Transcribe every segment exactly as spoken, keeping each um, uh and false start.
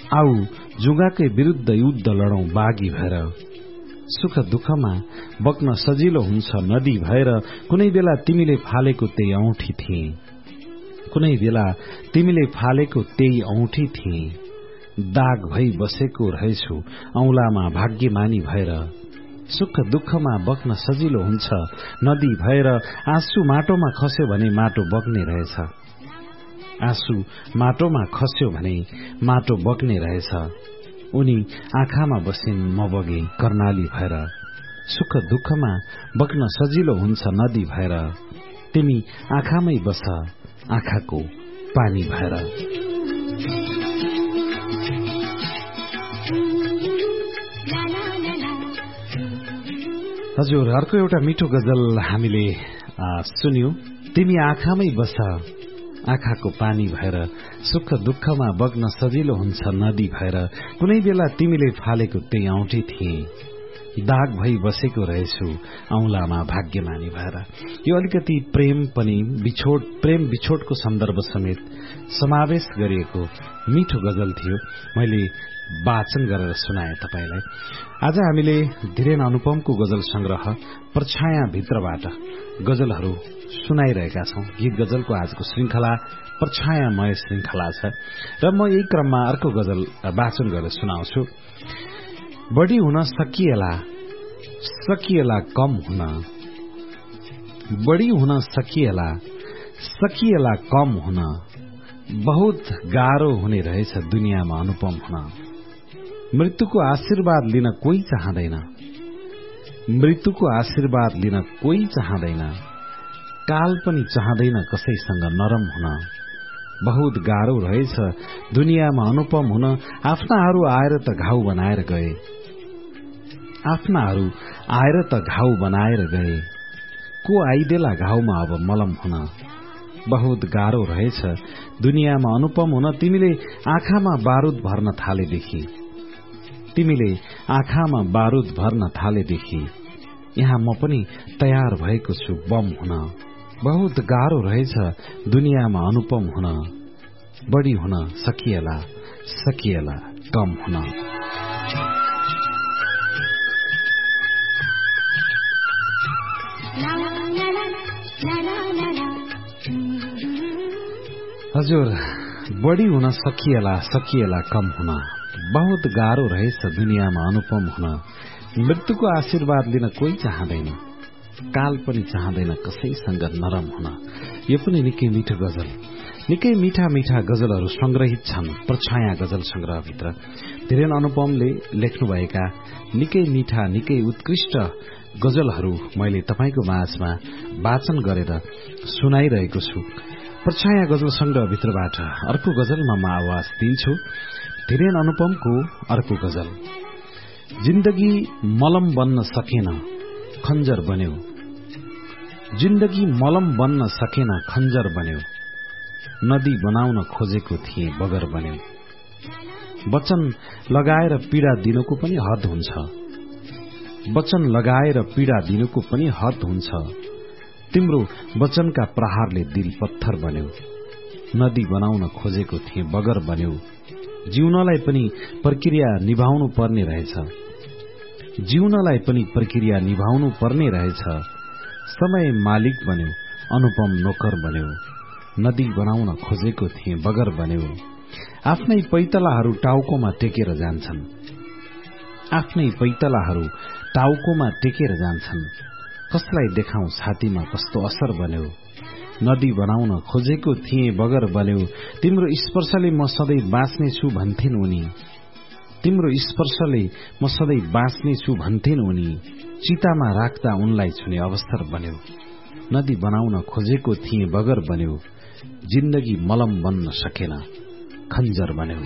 आऊ जुगाकै विरुद्ध युद्ध लडौं बागी भएर। सुख दुःखमा बग्न सजिलो हुन्छ नदी भएर। कुनै बेला तिमीले फालेको त्यही औँठी थिए, कुनै बेला तिमीले फालेको त्यही औँठी थिए। दाग भई बसेको रहेछु औंलामा भाग्यमानी भएर। सुख दुःखमा बग्न सजिलो हुन्छ नदी भएर। आँसु माटोमा खस्यो भने माटो बग्ने रहेछ, आँसु माटोमा खस्यो भने माटो बग्ने रहेछ। उनी आँखामा बसिन् म बगे कर्णाली भएर। सुख दुःखमा बग्न सजिलो हुन्छ नदी भएर। तिमी आँखामै बस आँखाको पानी भएर। हजुर, अर्को एउटा मिठो गजल हामीले सुन्यौं। तिमी आँखामै बस आँखाको पानी भएर। सुख दुःखमा बग्न सजिलो हुन्छ नदी भएर। कुनै बेला तिमीले फालेको त्यही औँठी थिए, दाग भई बसेको रहेछु औंलामा भाग्यमानी भएर। यो अलिकति प्रेम पनि बिछोड प्रेम बिछोडको सन्दर्भ समेत समावेश गरिएको मिठो गजल थियो। मैले वाचन गरेर सुनाए तपाईलाई। आज हामीले धीरेन अनुपमको गजल संग्रह परछाया भित्रबाट गजलहरू सुनाइरहेका छौं। गीत गजलको आजको श्रृंखला परछायामय श्रृंखला छ र म यही क्रममा अर्को गजल वाचन गरेर सुनाउँछु। बढी हुन सकिएला सकिएला कम हुन, बढी हुन सकिएला सकिएला कम हुन। बहुत गाह्रो हुने रहेछ दुनियाँमा अनुपम हुन। मृत्युको आशीर्वाद लिन कोही चाहँदैन, मृत्युको आशीर्वाद लिन कोही चाहँदैन। काल पनि चाहँदैन कसैसँग नरम हुन। बहुत गाह्रो रहेछ दुनियाँमा अनुपम हुन। आफ्नाहरू आएर त घाउ बनाएर गए, आफ्नाहरू आएर त घाउ बनाएर गए। को आइदेला घाउमा अब मलम हुन। बहुत गाह्रो रहेछ दुनियाँमा अनुपम हुन। तिमीले आँखामा बारूद भर्न थालेदेखि, तिमीले आँखामा बारूद भर्न थालेदेखि यहाँ म पनि तयार भएको छु बम हुन। बहुत गाह्रो रहेछ दुनियाँमा अनुपम हुन। बढी हुन सकिएला सकिएला कम हुन। हजुर, बढी हुन सकिएला सकिएला कम हुन। बहुत गाह्रो रहेछ दुनियाँमा अनुपम हुन। मृत्युको आशीर्वाद लिन कोही चाहँदैन, काल पनि चाहँदैन कसैसँग नरम हुन। यो पनि निकै मिठो गजल, निकै मिठा मिठा गजलहरू संग्रहित छन् परछाया गजल संग्रहभित्र। धीरेन अनुपमले लेख्नुभएका निकै मिठा निकै उत्कृष्ट गजलहरू मैले तपाईको माझमा वाचन गरेर सुनाइरहेको छु। परछाया गजल संग्रहभित्रबाट अर्को गजलमा म आवाज दिन्छु। धीरेन अनुपमको अर्को गजल। जिन्दगी मलम बन्न सकेन खञ्जर बन्यो, जिन्दगी मलम बन्न सकेन खञ्जर बन्यो। नदी बनाउन खोजेको थिए बगर बन्यो। वचन लगाएर पीड़ा दिनुको पनि हद हुन्छ, वचन लगाएर पीड़ा दिनुको पनि हद हुन्छ। तिम्रो वचनका प्रहारले दिल पत्थर बन्यो। नदी बनाउन खोजेको थिए बगर बन्यो। जिउनलाई पनि प्रक्रिया निभाउनु पर्ने रहेछ, जिउनलाई पनि प्रक्रिया निभाउनु पर्ने रहेछ। समय मालिक बन्यो, अनुपम नोकर बन्यो। नदी बनाउन खोजेको थिए बगर बन्यो। आफ्नै पैतलाहरू टाउकोमा टेकेर जान्छन्, आफ्नै पैतलाहरू टाउकोमा टेकेर जान्छन्। कसलाई देखाउँ छातीमा कस्तो असर बन्यो। नदी बनाउन खोजेको थिए बगर बन्यो। तिम्रो स्पर्शले म सधैँ बाँच्ने छु भन्थिन् उनी, तिम्रो स्पर्शले म सधैँ बाँच्ने छु भन्थिन् उनी। चितामा राख्दा उनलाई छुने अवसर बन्यो। नदी बनाउन खोजेको थिए बगर बन्यो। जिन्दगी मलम बन्न सकेन खञ्जर बन्यो।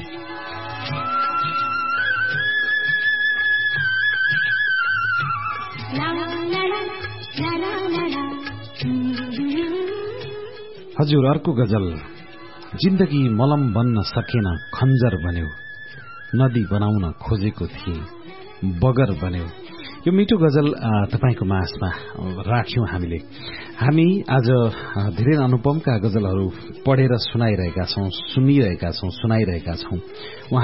हजुर, अर्को गजल। जिन्दगी मलम बन्न सकेन खञ्जर बन्यो। नदी बनाउन खोजेको थिए बगर बन्यो। यो मिठो गजल तपाईको माझमा राख्यौं हामीले। हामी आज धेरै अनुपमका गजलहरू पढेर सुनाइरहेका छौं, सुनिरहेका छौं, सुनाइरहेका छौं।